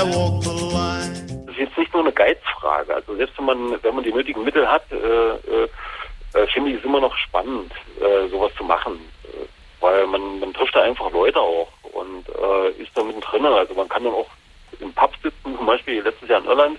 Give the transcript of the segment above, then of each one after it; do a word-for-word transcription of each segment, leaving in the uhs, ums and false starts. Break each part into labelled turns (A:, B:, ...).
A: walk the line.
B: Das ist jetzt nicht nur eine Geizfrage. Also selbst wenn man, wenn man die nötigen Mittel hat, äh, äh, äh, finde ich es immer noch spannend, äh, sowas zu machen. Äh, weil man, man trifft da einfach Leute auch und äh, ist da mittendrin. Also man kann dann auch im Pub sitzen, zum Beispiel letztes Jahr in Irland.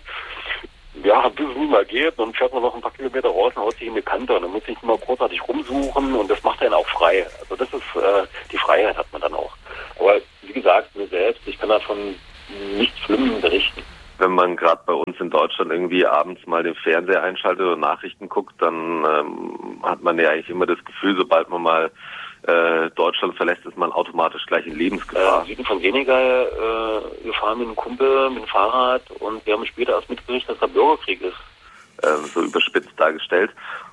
B: Ja, bis es nie mal geht, dann fährt man noch ein paar Kilometer raus und haut sich in die Kante und dann muss ich nicht mal großartig rumsuchen und das macht einen auch frei. Also das ist, äh, die Freiheit hat man dann auch. Aber wie gesagt, mir selbst, ich kann davon nichts Schlimmes berichten.
C: Wenn man gerade bei uns in Deutschland irgendwie abends mal den Fernseher einschaltet oder Nachrichten guckt, dann ähm, hat man ja eigentlich immer das Gefühl, sobald man mal äh, Deutschland verlässt, ist man automatisch gleich in Lebensgefahr.
B: Äh, Süden von Senegal, äh, wir fahren mit einem Kumpel mit dem Fahrrad und wir haben später erst mitgekriegt, dass da Bürgerkrieg ist.
C: Ähm, so überspitzt dargestellt.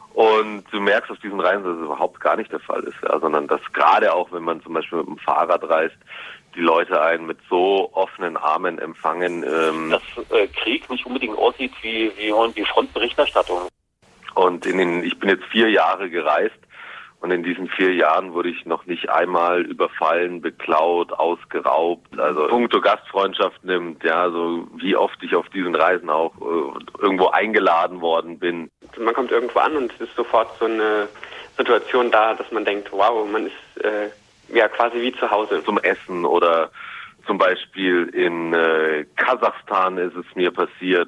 C: Und du merkst auf diesen Reisen, dass es überhaupt gar nicht der Fall ist, ja, sondern dass gerade auch, wenn man zum Beispiel mit dem Fahrrad reist, die Leute einen mit so offenen Armen empfangen. Ähm,
B: dass äh, Krieg nicht unbedingt aussieht wie, wie, wie Frontberichterstattung.
C: Und in den, ich bin jetzt vier Jahre gereist und in diesen vier Jahren wurde ich noch nicht einmal überfallen, beklaut, ausgeraubt. Also puncto Gastfreundschaft nimmt, ja, so wie oft ich auf diesen Reisen auch äh, irgendwo eingeladen worden bin.
D: Man kommt irgendwo an und es ist sofort so eine Situation da, dass man denkt, wow, man ist äh, ja quasi wie zu Hause.
C: Zum Essen oder zum Beispiel in äh, Kasachstan ist es mir passiert,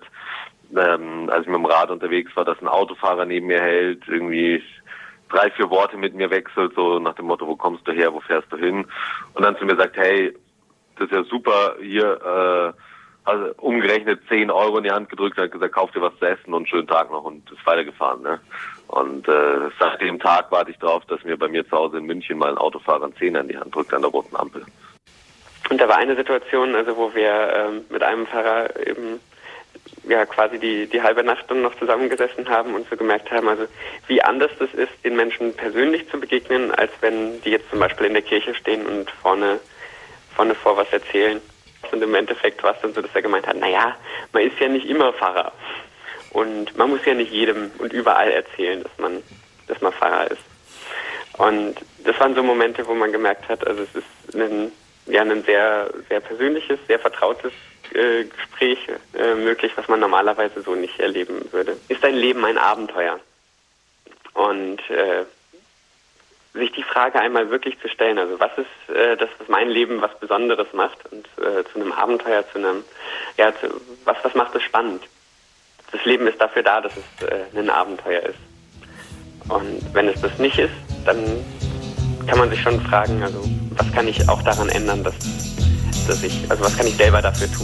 C: ähm, als ich mit dem Rad unterwegs war, dass ein Autofahrer neben mir hält, irgendwie drei, vier Worte mit mir wechselt, so nach dem Motto, wo kommst du her, wo fährst du hin? Und dann zu mir sagt, hey, das ist ja super, hier äh, also umgerechnet zehn Euro in die Hand gedrückt, hat gesagt, kauf dir was zu essen und einen schönen Tag noch und ist weitergefahren. Ne? Und äh, seit dem Tag warte ich darauf, dass mir bei mir zu Hause in München mal ein Autofahrer einen Zehner in die Hand drückt an der roten Ampel.
D: Und da war eine Situation, also wo wir ähm, mit einem Fahrer eben ja quasi die, die halbe Nacht dann noch zusammengesessen haben und so gemerkt haben, also wie anders das ist, den Menschen persönlich zu begegnen, als wenn die jetzt zum Beispiel in der Kirche stehen und vorne, vorne vor was erzählen. Und im Endeffekt war es dann so, dass er gemeint hat, naja, man ist ja nicht immer Pfarrer. Und man muss ja nicht jedem und überall erzählen, dass man, dass man Pfarrer ist. Und das waren so Momente, wo man gemerkt hat, also es ist ein, ja, ein sehr, sehr persönliches, sehr vertrautes äh, Gespräch äh, möglich, was man normalerweise so nicht erleben würde. Ist dein Leben ein Abenteuer? Und äh, sich die Frage einmal wirklich zu stellen, also was ist äh, das, was mein Leben was Besonderes macht und äh, zu einem Abenteuer, zu einem, ja, zu, was, was macht es spannend? Das Leben ist dafür da, dass es äh, ein Abenteuer ist. Und wenn es das nicht ist, dann kann man sich schon fragen, also was kann ich auch daran ändern, dass, dass ich, also was kann ich selber dafür tun?